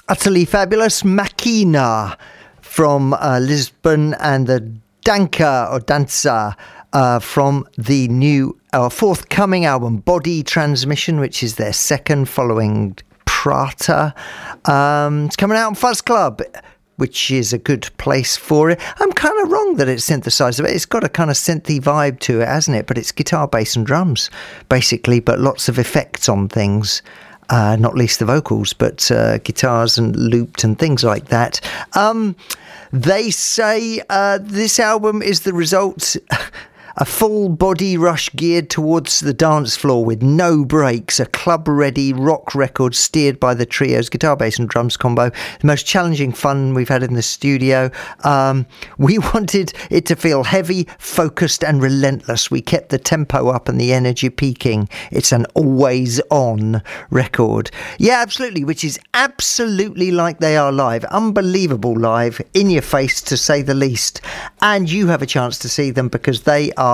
Utterly fabulous Machina from Lisbon, and the Danca or Danza from the new forthcoming album Body Transmission, which is their second following Prata. It's coming out on Fuzz Club, which is a good place for it. I'm kind of wrong that it's synthesizer. It's got a kind of synthy vibe to it, hasn't it? But it's guitar, bass and drums, basically, but lots of effects on things. Not least the vocals, but guitars and looped and things like that. They say this album is the result... A full body rush geared towards the dance floor with no breaks, a club-ready rock record steered by the trio's guitar, bass and drums combo. The most challenging fun we've had in the studio. We wanted it to feel heavy, focused and relentless. We kept the tempo up and the energy peaking. It's an always-on record. Yeah, absolutely, which is absolutely like they are live. Unbelievable live, in your face to say the least. And you have a chance to see them because they are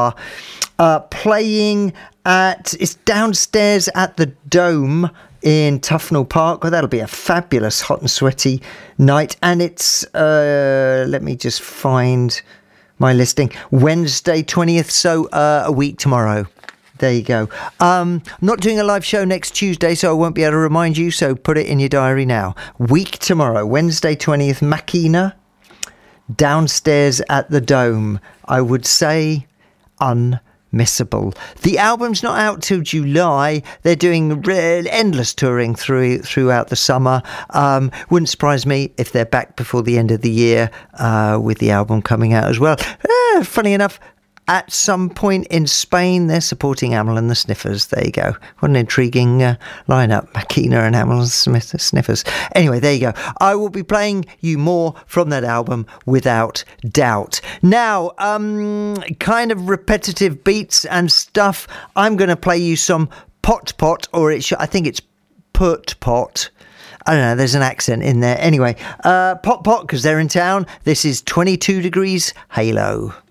playing it's downstairs at the Dome in Tufnell Park. Well, that'll be a fabulous hot and sweaty night, and it's let me just find my listing, Wednesday 20th, so a week tomorrow. There you go. I'm not doing a live show next Tuesday, so I won't be able to remind you, so put it in your diary now. Week tomorrow, Wednesday 20th, Machina, downstairs at the Dome. I would say unmissable. The album's not out till July. They're doing endless touring throughout the summer. Wouldn't surprise me if they're back before the end of the year with the album coming out as well. Funny enough, at some point in Spain, they're supporting Amyl and the Sniffers. There you go. What an intriguing lineup. Machina and Amyl and the Sniffers. Anyway, there you go. I will be playing you more from that album without doubt. Now, kind of repetitive beats and stuff. I'm going to play you some Pot Pot, or I think it's Put Pot. I don't know, there's an accent in there. Anyway, Pot Pot, because they're in town. This is 22 Degrees Halo.